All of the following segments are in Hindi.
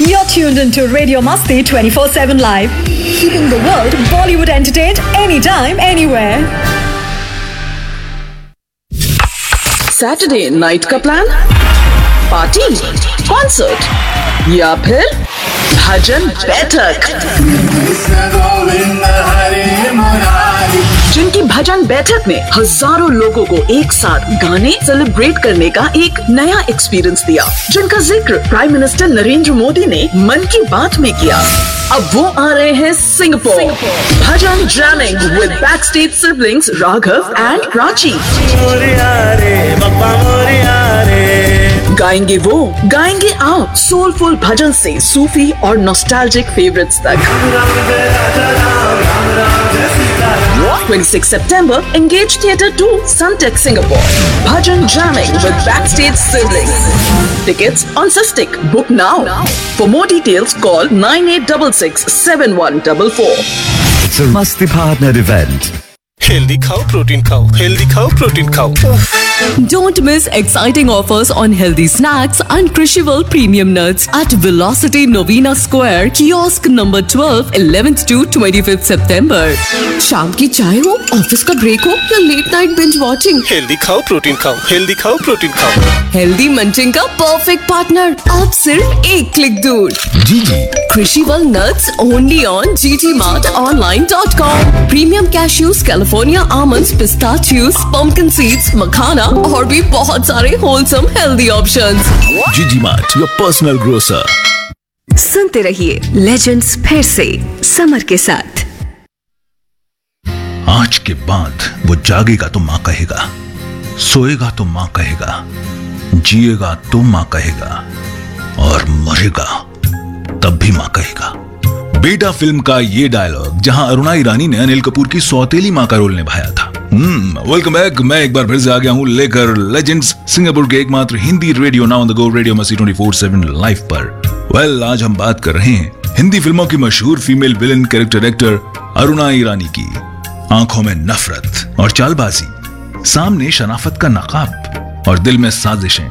You're tuned into Radio Masti 24/7 Live, keeping the world Bollywood entertained anytime, anywhere. Saturday night का प्लान? पार्टी, कॉन्सर्ट या फिर भजन बैठक? जिनकी भजन बैठक में हजारों लोगों को एक साथ गाने सेलिब्रेट करने का एक नया एक्सपीरियंस दिया, जिनका जिक्र प्राइम मिनिस्टर नरेंद्र मोदी ने मन की बात में किया। अब वो आ रहे हैं Singapore. Bhajan jamming with backstage siblings Raghav and Prachi. गाएंगे आप सोलफुल भजन से सूफी और नॉस्टैल्जिक फेवरेट्स तक। 26 September, Engage Theatre 2, Sunteck, Singapore. Bhajan jamming with backstage siblings. Tickets on Sistik. Book now. For more details, call 9866 7144. It's a Masti Partner event. Healthy खाओ, प्रोटीन खाओ, हेल्दी खाओ, प्रोटीन खाओ। Don't miss exciting offers on healthy snacks and Krishival premium nuts at Velocity Novena Square, kiosk number 12, 11th to 25th September. शाम की चाय हो, ऑफिस का ब्रेक हो या late night binge watching, healthy खाओ, प्रोटीन खाओ, हेल्दी खाओ, प्रोटीन खाओ। हेल्दी मंचिंग का परफेक्ट पार्टनर अब सिर्फ एक क्लिक दूर। Gigi. Krishival nuts only on gtmartonline.com. Premium cashews, California almonds, pistachios, pumpkin seeds, makhana और भी बहुत सारे wholesome healthy options. Gigi Mart, your personal grocer. सुनते रहिए लेजेंड्स फिर से समर के साथ। आज के बाद वो जागेगा तो माँ कहेगा, सोएगा तो माँ कहेगा, जिएगा तो माँ कहेगा और मरेगा तब भी माँ कहेगा। बेटा फिल्म का ये डायलॉग जहां अरुणा ईरानी ने अनिल कपूर की सौतेली माँ का रोल निभाया था। Welcome back. मैं एक बार फिर से आ गया हूं लेकर लेजेंड्स सिंगापुर के एकमात्र Hindi radio now on the go radio मस्ती 24/7 लाइव पर। आज हम बात कर रहे हैं हिंदी फिल्मों की मशहूर female villain character actor Aruna ईरानी की। आंखों में नफरत और चालबाजी, सामने शराफत का नकाब और दिल में साजिशें।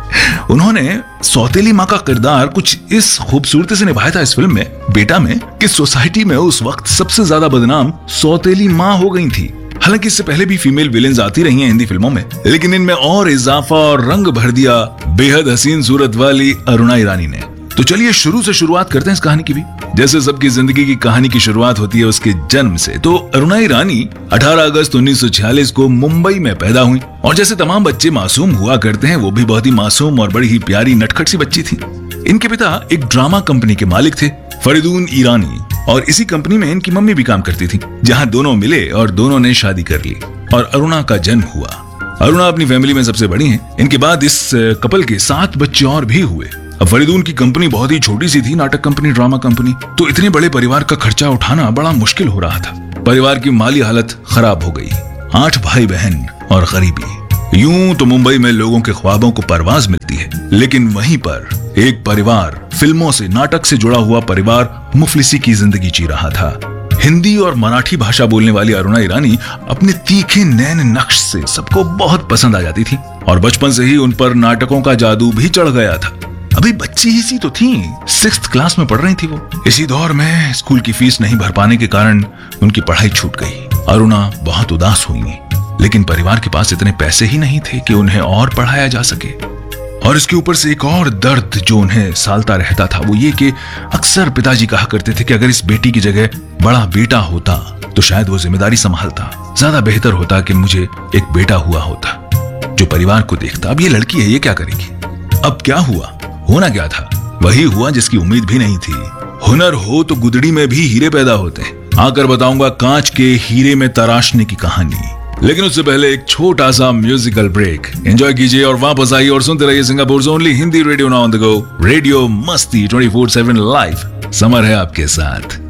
उन्होंने सौतेली माँ का किरदार कुछ इस खूबसूरती से निभाया था इस फिल्म में, बेटा में, कि सोसाइटी में उस वक्त सबसे ज्यादा बदनाम सौतेली माँ हो गई थी। हालांकि इससे पहले भी फीमेल विलेन्स आती रही हैं हिंदी फिल्मों में, लेकिन इनमें और इजाफा और रंग भर दिया बेहद हसीन सूरत वाली अरुणा ईरानी ने। तो चलिए शुरू से शुरुआत करते हैं इस कहानी की भी। जैसे सबकी जिंदगी की कहानी की शुरुआत होती है उसके जन्म से, तो अरुणा ईरानी 18 अगस्त 1946 को मुंबई में पैदा हुई और जैसे तमाम बच्चे मासूम हुआ करते हैं, वो भी बहुत ही मासूम और बड़ी ही प्यारी नटखट सी बच्ची थी। इनके पिता एक ड्रामा कंपनी के मालिक थे, फरीदून ईरानी, और इसी कंपनी में इनकी मम्मी भी काम करती थी, जहां दोनों मिले और दोनों ने शादी कर ली और अरुणा का जन्म हुआ। अरुणा अपनी फैमिली में सबसे बड़ी हैं। इनके बाद इस कपल के 7 बच्चे और भी हुए। अब फरीदून की कंपनी बहुत ही छोटी सी थी, नाटक कंपनी, ड्रामा कंपनी, तो इतने बड़े परिवार का खर्चा उठाना बड़ा मुश्किल हो रहा था। परिवार की माली हालत खराब हो गई। 8 भाई बहन और गरीबी। यूं तो मुंबई में लोगों के ख्वाबों को परवाज मिलती है, लेकिन वहीं पर एक परिवार, फिल्मों से, नाटक से जुड़ा हुआ परिवार मुफलिसी की जिंदगी जी रहा था। हिंदी और मराठी भाषा बोलने वाली अरुणा ईरानी अपने तीखे नैन नक्श से सबको बहुत पसंद आ जाती थी और बचपन से ही उन पर नाटकों का जादू भी चढ़ गया था। अभी बच्ची ही सी तो थी, 6th क्लास में पढ़ रही थी वो। इसी दौर में स्कूल की फीस नहीं भर पाने के कारण उनकी पढ़ाई छूट गई। अरुणा बहुत उदास हुई, लेकिन परिवार के पास इतने पैसे ही नहीं थे कि उन्हें और पढ़ाया जा सके। और इसके ऊपर से एक और दर्द जो उन्हें सालता रहता था, वो ये कि अक्सर पिताजी कहा करते थे कि अगर इस बेटी की जगह बड़ा बेटा होता तो शायद वो जिम्मेदारी संभालता, ज्यादा बेहतर होता कि मुझे एक बेटा हुआ होता जो परिवार को देखता। अब ये लड़की है, ये क्या करेगी? अब क्या हुआ? होना क्या था? वही हुआ जिसकी उम्मीद भी नहीं थी। हुनर हो तो गुदड़ी में भी हीरे पैदा होते हैं। आकर बताऊंगा कांच के हीरे में तराशने की कहानी, लेकिन उससे पहले एक छोटा सा म्यूजिकल ब्रेक एंजॉय कीजिए और वापस आइए और सुनते रहिए Singapore only Hindi radio now on the go radio मस्ती 24/7 लाइव। समर है आपके साथ।